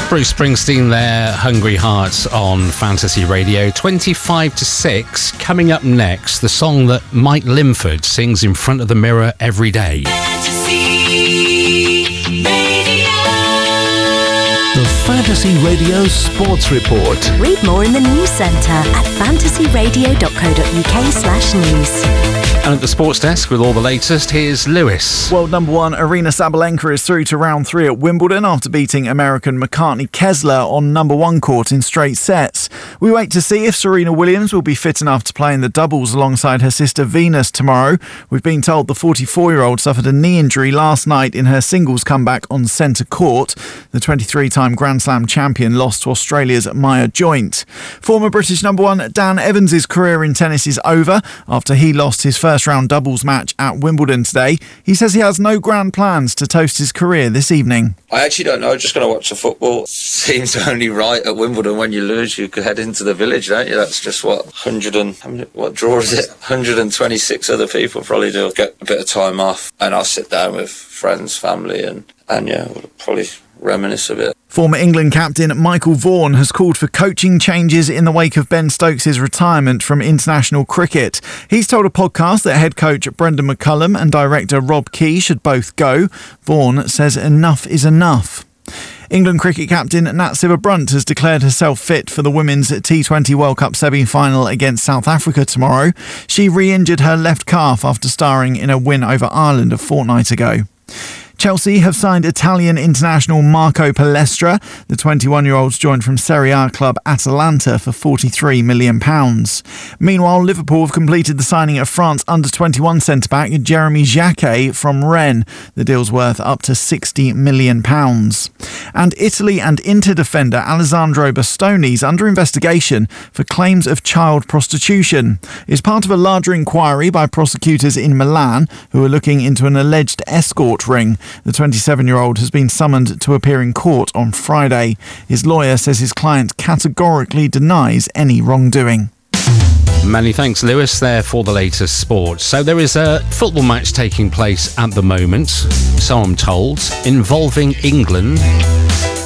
Bruce Springsteen there, Hungry Hearts on Fantasy Radio. 25 to 6. Coming up next, the song that Mike Limford sings in front of the mirror every day. The Fantasy Radio Sports Report. Read more in the news centre at fantasyradio.co.uk/news. And at the sports desk with all the latest, here's Lewis. World number one Aryna Sabalenka is through to round 3 at Wimbledon after beating American McCartney Kessler on number 1 court in straight sets. We wait to see if Serena Williams will be fit enough to play in the doubles alongside her sister Venus tomorrow. We've been told the 44-year-old suffered a knee injury last night in her singles comeback on centre court. The 23-time Grand Slam champion lost to Australia's Maya Joint. Former British number 1 Dan Evans' career in tennis is over after he lost his first round doubles match at Wimbledon today. He says he has no grand plans to toast his career this evening. I actually don't know, just going to watch the football. Seems only right at Wimbledon when you lose, you could head into the village, don't you? That's just what draw is it? 126 other people probably do. Get a bit of time off and I'll sit down with friends, family and yeah, we'll probably reminisce a bit. Former England captain Michael Vaughan has called for coaching changes in the wake of Ben Stokes' retirement from international cricket. He's told a podcast that head coach Brendan McCullum and director Rob Key should both go. Vaughan says enough is enough. England cricket captain Nat Sciver-Brunt has declared herself fit for the Women's T20 World Cup semi-final against South Africa tomorrow. She re-injured her left calf after starring in a win over Ireland a fortnight ago. Chelsea have signed Italian international Marco Palestra. The 21-year-old's joined from Serie A club Atalanta for £43 million. Meanwhile, Liverpool have completed the signing of France under-21 centre-back Jeremy Jacquet from Rennes. The deal's worth up to £60 million. And Italy and Inter defender Alessandro Bastoni is under investigation for claims of child prostitution. It's part of a larger inquiry by prosecutors in Milan who are looking into an alleged escort ring. The 27-year-old has been summoned to appear in court on Friday. His lawyer says his client categorically denies any wrongdoing. Many thanks, Lewis, there for the latest sports. So there is a football match taking place at the moment, so I'm told, involving England